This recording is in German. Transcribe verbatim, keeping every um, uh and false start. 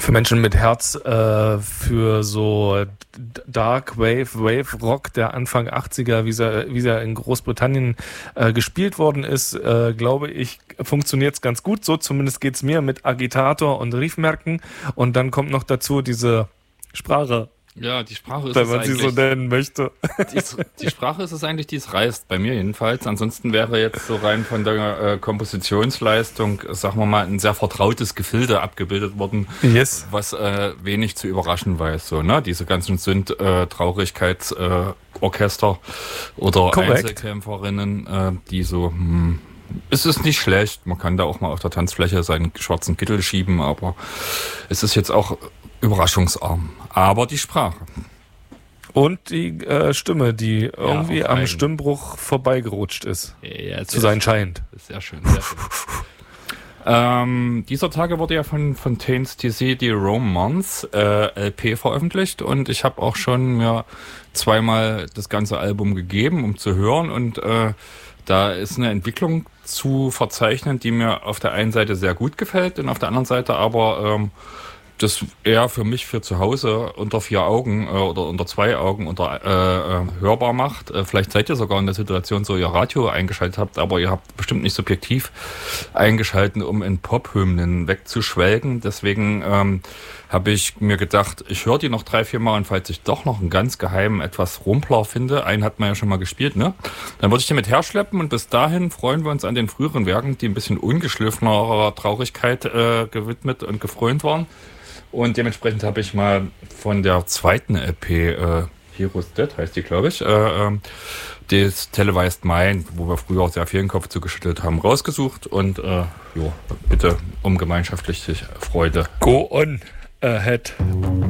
für Menschen mit Herz äh, für so Dark Wave, Wave Rock der Anfang achtziger, wie er, wie er in Großbritannien äh, gespielt worden ist, äh, glaube ich, funktioniert es ganz gut. So zumindest geht es mir mit Agitator und Riefmärkten. Und dann kommt noch dazu diese Sprache. Ja, die Sprache ist wenn es man eigentlich, sie so nennen möchte. Die, die Sprache ist es eigentlich, die es reißt, bei mir jedenfalls. Ansonsten wäre jetzt so rein von der äh, Kompositionsleistung, sagen wir mal, ein sehr vertrautes Gefilde abgebildet worden, yes. was äh, wenig zu überraschen weiß. So, ne? Diese ganzen Synth-Traurigkeitsorchester äh, oder Korrekt. Einzelkämpferinnen, äh, die so... Hm, es ist nicht schlecht, man kann da auch mal auf der Tanzfläche seinen schwarzen Kittel schieben, aber es ist jetzt auch überraschungsarm. Aber die Sprache. Und die äh, Stimme, die irgendwie ja, am einen. Stimmbruch vorbeigerutscht ist. Ja, zu sein scheint. Sehr schön, sehr schön. ähm, dieser Tage wurde ja von Fontaines D C die Romance äh, L P veröffentlicht und ich habe auch schon mir zweimal das ganze Album gegeben, um zu hören, und äh, da ist eine Entwicklung zu verzeichnen, die mir auf der einen Seite sehr gut gefällt und auf der anderen Seite aber ähm, das eher für mich für zu Hause unter vier Augen äh, oder unter zwei Augen unter äh, äh, hörbar macht. Äh, vielleicht seid ihr sogar in der Situation, so ihr Radio eingeschaltet habt, aber ihr habt bestimmt nicht subjektiv eingeschaltet, um in Pop-Hymnen wegzuschwelgen. Deswegen ähm, habe ich mir gedacht, ich höre die noch drei, vier Mal, und falls ich doch noch einen ganz geheimen etwas Rumpler finde, einen hat man ja schon mal gespielt, ne? Dann würde ich den mit herschleppen, und bis dahin freuen wir uns an den früheren Werken, die ein bisschen ungeschliffenerer Traurigkeit äh, gewidmet und gefrönt waren. Und dementsprechend habe ich mal von der zweiten L P, äh, Heroes Dead heißt die, glaube ich, äh, äh, das Televised Mind, wo wir früher auch sehr viel den Kopf zugeschüttelt haben, rausgesucht. Und äh, jo, bitte um gemeinschaftliche Freude. Go on ahead.